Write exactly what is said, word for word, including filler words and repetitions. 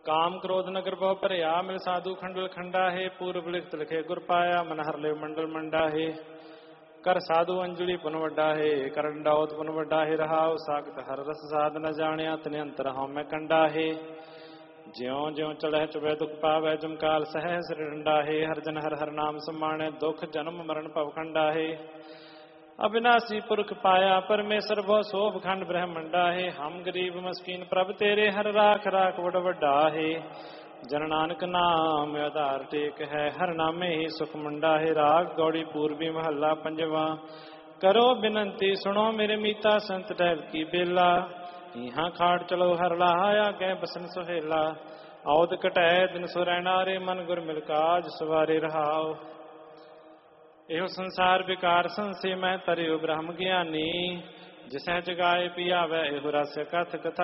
ਕਾਮ ਕ੍ਰੋਧ ਨਗਰ ਬਹੁ ਭਰਿਆ ਮਿਲ ਸਾਧੂ ਖੰਡਲ ਖੰਡਾ ਹੈ ਪੂਰਬ ਲਿਖਤ ਲਿਖੇ ਗੁਰ ਪਾਇਆ ਮਨ ਹਰ ਲਿਵ ਮੰਡਲ ਮੰਡਾ ਹੈ ਕਰ ਸਾਧੂ ਅੰਜਲੀ ਪੁਨ ਵੱਡਾ ਹੈ ਕਰਨ ਡਾਉਤ ਪੁਨ ਵੱਡਾ ਹੈ ਰਹਾਉ ਸਾਖਤ ਹਰ ਰਸ ਸਾਧ ਨ ਜਾਣਿਆ ਤਨੇ ਅੰਤਰ ਹਉ ਮੈਂ ਕੰਡਾ ਹੈ ਜਿਉ ਜਿਉ ਚੜ੍ਹੈ ਚੁਬੈ ਦੁਖ ਪਾਵੈ ਜਮਕਾਲ ਸਹਿ ਸਿਰ ਡੰਡਾ ਹੈ ਹਰ ਜਨ ਹਰ ਹਰ ਨਾਮ ਸਮਾਣੈ ਦੁਖ ਜਨਮ ਮਰਨ ਭਵ ਖੰਡਾ ਹੈ अविनाशी पुरख पाया परमेश्वर भो शोभ खंड ब्रह्मंडा है हम गरीब मस्कीन प्रभ तेरे हर राख राख बड़ वड्डा है जन नानक नाम आधार टेक है हर नामे ही सुख मंडा है राग गौड़ी पूर्वी महला पंजवा करो बिनंती सुनो मेरे मीता संत टहल की बेला यहाँ खाड़ चलो हर लाया गए बसन सुहेला औद कटै दिन सुरैना रे मन गुर मिलकाज सवारे रहाओ ਇਹੋ ਸੰਸਾਰ ਵਿਕਾਰ ਸੰਸੇ ਮੈਂ ਤਰਿਓ ਬ੍ਰਹਮ ਗਿਆਨੀ ਜਿਸੈ ਜਗਾਏ ਪਿਆਵੈ ਇਹੋ ਰਸ ਕਥ ਕਥਾ